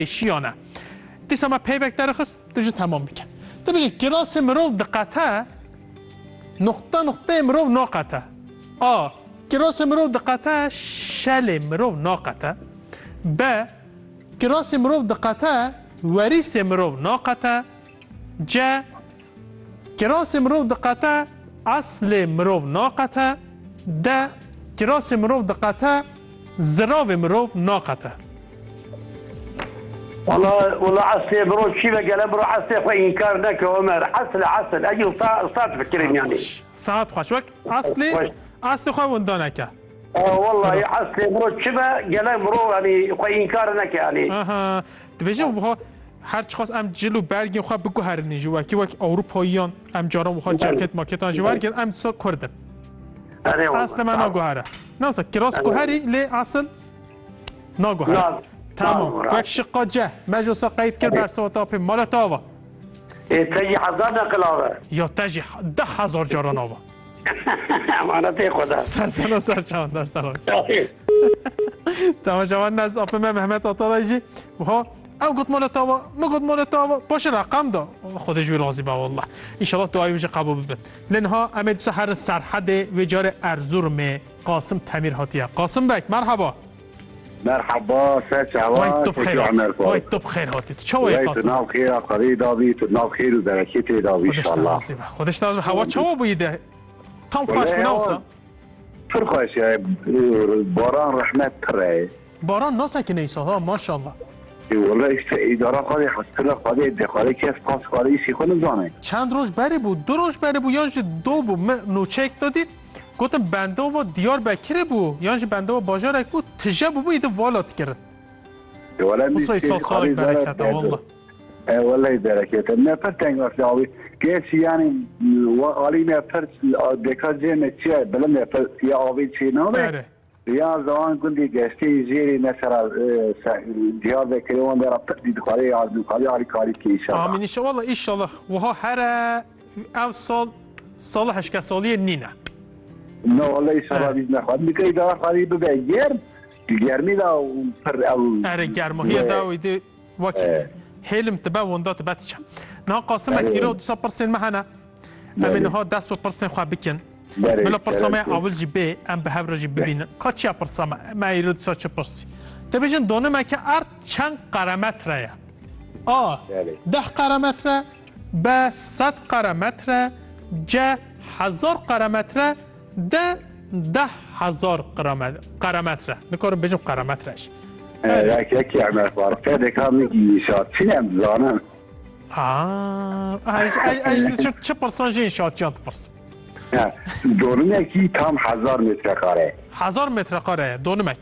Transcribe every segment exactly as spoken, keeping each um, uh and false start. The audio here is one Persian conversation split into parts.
شیانه دیسا ما پیبک درخست دوجه تمام بکن تو بگی گراس مروف دقته نقطه نقطه مروف ناقته آ گراس مروف دقته شل مروف ناقته ب گراس مروف دقته وریس مروف ناقته ج گراس مروف دقته اصل مروف ناقته د گراس مروف دقته زراو مروف ناقته والله والله عسل برو شي بقى برو عسل خو انكار لك عمر عسل عسل اجي صار فكرين يعني ساعات خوش وقت اصلي اصلي خو وندانك اه والله يا عسل برو شبه قال برو يعني خو انكار لك يعني اها تبجي بخو هر چخواست ام جلو برگیم خواه بگو هر نیجو وکی وکی اروپاییان ام جارا بخواه جاکت ماکت آنجو ورگیم ام دوستا کردن اصل من ناگو هره نوسا کراس گو هری لی اصل ناگو هره تمام وک شقا جه مجلسا قید کرد بر سواتا پی مالت آوا تجي حضار نقل آوا یا تجی ده هزار جاران آوا امانت خدا سرسل و سرچوان دست دارم تمام جوان نز آپی من محمد آتالای جی بخواه او قلت مال تاوا ما قلت مال تاوا باشه رقم دا خودش وی راضی با والله ان شاء الله دعای میشه قبول بده لنها امید سحر سرحد وجار ارزورم قاسم تمیر هاتیه قاسم بک مرحبا مرحبا سه وای تو بخیر وای تو بخیر هاتی تو چوای قاسم تو خیر آخری داوی تو ناو خیر و برکت داوی ان شاء الله خودش راضی هوا چوا بویده تام خوش بنوسا پر خوش باران رحمت تره باران ناسا که نیسا ها ماشاءالله والله اداره خواهی حسن خواهی دخالی که پاس خواهی ایسی خود نزانه چند روز بری بود دو روز بری بود یانش دو بود نوچک دادید گفتم بنده و دیار بکره بود یانش بنده و باجارک بود تجه بود ایده والات کرد والله ایسا سالک برکت والله والله برکت نفر تنگ اصلا آوی کسی یعنی آلی نفر دکا زیمه چیه بلا نفر یا آوی چی نامه یا زمان کندی گشتی زیری مثلا دیار بکریون در ابتدی دخالی آردو کاری آری کاری که ایشالله آمین ایشالله والله ایشالله وها هر او سال سال هشت سالی نینه نه والله ایشالله بیز نخواد میگه اداره خواهی ببه گرم گرمی دا پر او اره گرماهی دا ویده وکی حلم تبه وندا تبه تیچه نه قاسم اک ایرو دوسا پرسین مهنه امین ها دست به پرسین خواه بکن بلا پرسامه اول جی بی ام به هفر جی ببینن که چیه پرسامه ما ایرو دیسا چه پرسی تبیجن دونه ما که ارد چند قرامتره آ ده قرامتره به صد قرامتره جه هزار قرامتره ده ده هزار قرامتره میکنم بجم قرامترش یکی یکی عمر فارفه دکار میگی شاد چی نمزانم آه چه پرسانجی شاد چند پرسم دونمکی tam هزار متر کاره هزار متر کاره دونمک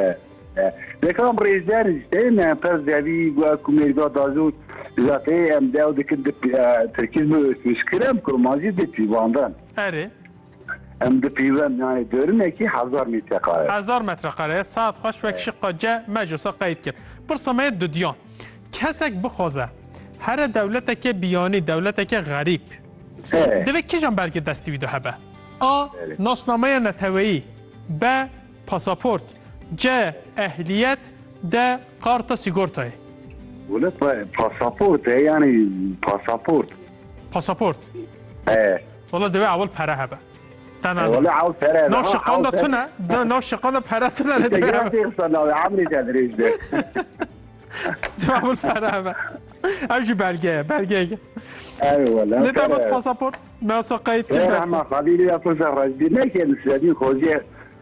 دکام ریزر işte ne per zevi و کومیرگا دازو ذاته ام داو دکن ترکیز مشکلم کرمازی de پیواندن اره ام de پیوان yani دونمکی هزار متر کاره هزار متر کاره ساعت خوش وک شقه جه مجلسا قید کرد پرسمه دودیان کسک بخوازه هر دولت که بیانی دولت که غریب دوی کی جان برگ دستی ویدو هبه آ ناسنامه نتویی ب پاسپورت ج اهلیت د کارت سیگورتای ولت پاسپورت یعنی پاسپورت پاسپورت اه والله دوی اول پره هبه والله اول پره ناف شقان دا تو نه ناف شقان دا پره تو نه دوی هبه عمری تدریج ده دوی اول پره هبه امشي برگه برگه ايوه والله ليه باسبور ناسا قيد كده بس اما خليلي يا فرصه راجدي ما كان سيدي خوزي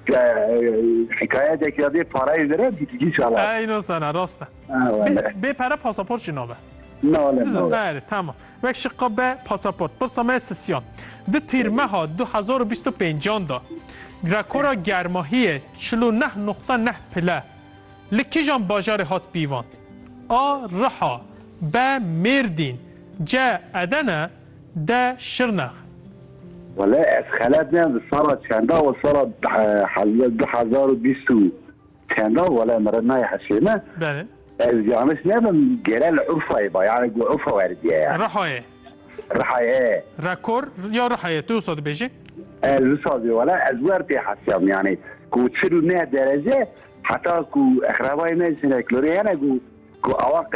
حكايات كده فرای داره دیگه ان شاء الله اینو سنا راسته به پر پاسپورت جنابه نه نه نه تمام یک شقه به پاسپورت برسامه سسیان ده تیرمه ها دو هزار و بیست و پنج دا رکورا گرماهی چهل و نه نقطه نه پله لکی جان باجار هات بیوان آ رها به مردین جا ادنه ده شرنخ ولا از خلات نه صارت چنده و صارت دو هزار و بیست و چنده ولا مرنا حسینه بله از جامش نبم گرال عرفه با یعنی گو عرفه وردیه يعني رحایه رحایه رکور یا رحایه تو صد بیجی الوصاد ولا از وردی حسیم يعني گو چلو نه درجه حتی گو اخرابای نه سنکلوری هنه گو گو اواق